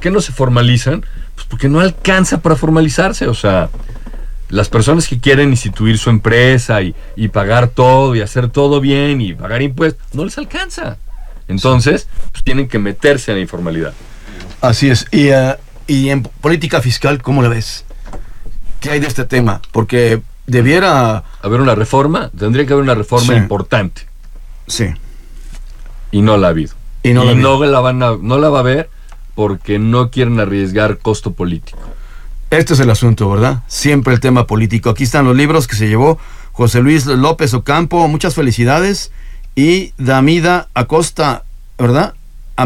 qué no se formalizan? Pues porque no alcanza para formalizarse. O sea, las personas que quieren instituir su empresa y pagar todo y hacer todo bien y pagar impuestos, no les alcanza. Entonces, pues tienen que meterse en la informalidad. Así es. Y en política fiscal, ¿cómo la ves? ¿Qué hay de este tema? Porque debiera haber una reforma, tendría que haber una reforma importante. Sí. Y no la ha habido. No la va a haber porque no quieren arriesgar costo político. Este es el asunto, ¿verdad? Siempre el tema político. Aquí están los libros que se llevó José Luis López Ocampo. Muchas felicidades. Y Damida Acosta, ¿verdad?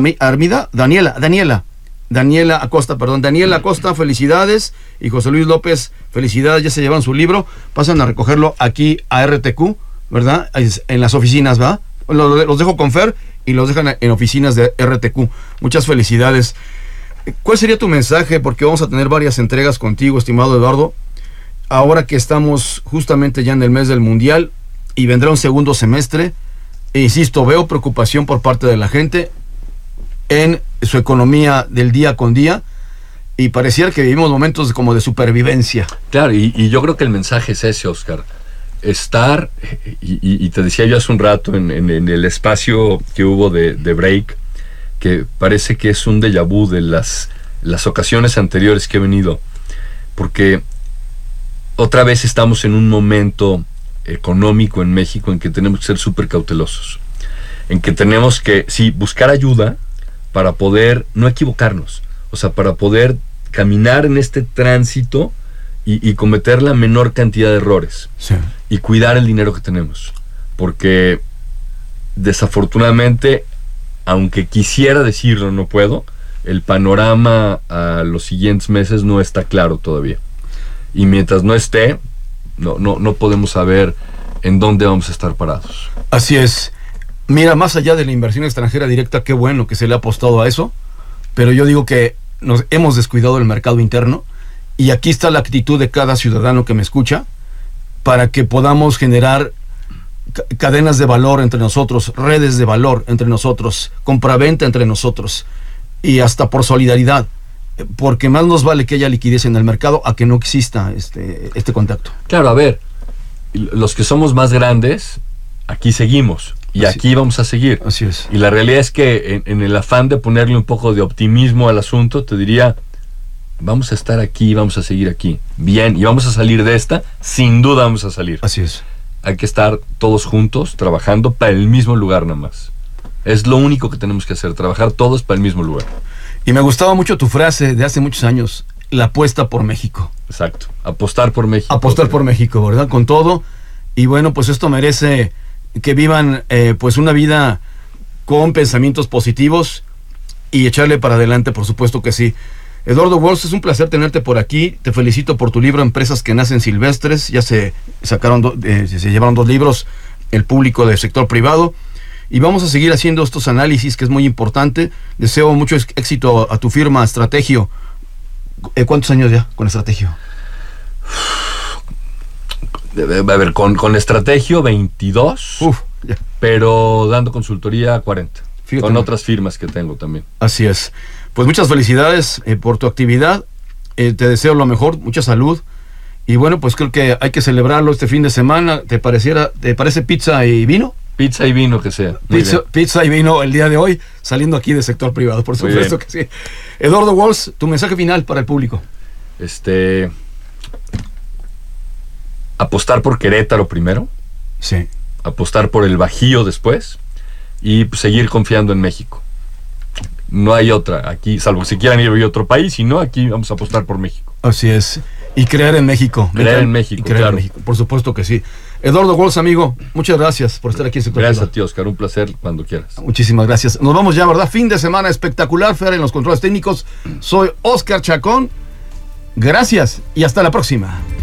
Daniela Acosta, felicidades. Y José Luis López, felicidades, ya se llevan su libro. Pasan a recogerlo aquí a RTQ, ¿verdad? En las oficinas, ¿verdad? Los dejo con Fer y los dejan en oficinas de RTQ. Muchas felicidades. ¿Cuál sería tu mensaje? Porque vamos a tener varias entregas contigo, estimado Eduardo. Ahora que estamos justamente ya en el mes del Mundial y vendrá un segundo semestre, e insisto, veo preocupación por parte de la gente en su economía del día con día y pareciera que vivimos momentos como de supervivencia. Claro, y yo creo que el mensaje es ese, Oscar. Estar, y te decía yo hace un rato en el espacio que hubo de break, que parece que es un déjà vu de las ocasiones anteriores que he venido, porque otra vez estamos en un momento económico en México en que tenemos que ser súper cautelosos, en que tenemos que, sí, buscar ayuda para poder no equivocarnos, o sea, para poder caminar en este tránsito y cometer la menor cantidad de errores, sí, y cuidar el dinero que tenemos, porque desafortunadamente, aunque quisiera decirlo, no puedo. El panorama a los siguientes meses no está claro todavía, y mientras no esté, no podemos saber en dónde vamos a estar parados. Así es. Mira, más allá de la inversión extranjera directa, qué bueno que se le ha apostado a eso, pero yo digo que nos hemos descuidado el mercado interno, y aquí está la actitud de cada ciudadano que me escucha para que podamos generar cadenas de valor entre nosotros, redes de valor entre nosotros, compraventa entre nosotros, y hasta por solidaridad, porque más nos vale que haya liquidez en el mercado a que no exista este contacto. Claro, a ver, los que somos más grandes, aquí seguimos, y aquí vamos a seguir. Así es. Y la realidad es que en el afán de ponerle un poco de optimismo al asunto, te diría, vamos a estar aquí, vamos a seguir aquí, bien, y vamos a salir de esta, sin duda vamos a salir. Así es. Hay que estar todos juntos, trabajando para el mismo lugar nada más. Es lo único que tenemos que hacer, trabajar todos para el mismo lugar. Y me gustaba mucho tu frase de hace muchos años, la apuesta por México. Exacto, apostar por México. Apostar por México, ¿verdad? Con todo. Y bueno, pues esto merece que vivan pues una vida con pensamientos positivos y echarle para adelante, por supuesto que sí. Eduardo Walsh, es un placer tenerte por aquí. Te felicito por tu libro Empresas que nacen silvestres. Ya se sacaron se llevaron 2 libros el público del sector privado. Y vamos a seguir haciendo estos análisis, que es muy importante. Deseo mucho éxito a tu firma Strategio. ¿Cuántos años ya con Strategio? A ver, con Strategio 22, ya. Pero dando consultoría 40. Fíjate, con otras firmas que tengo también. Así es. Pues muchas felicidades por tu actividad. Te deseo lo mejor, mucha salud. Y bueno, pues creo que hay que celebrarlo este fin de semana. ¿Te parece pizza y vino? Pizza y vino que sea. Pizza y vino el día de hoy, saliendo aquí del sector privado, por supuesto que sí. Eduardo Walsh, tu mensaje final para el público. Apostar por Querétaro primero. Sí. Apostar por el Bajío después. Y pues, seguir confiando en México. No hay otra aquí, salvo si quieran ir a otro país, si no, aquí vamos a apostar por México. Así es. Y creer en México. Creer en México, claro. En México. Por supuesto que sí. Eduardo Walsh, amigo, muchas gracias por estar aquí en Sector Gracias Privado. a ti, Oscar, un placer cuando quieras. Muchísimas gracias. Nos vamos ya, ¿verdad? Fin de semana espectacular, Fer, en los controles técnicos. Soy Oscar Chacón. Gracias y hasta la próxima.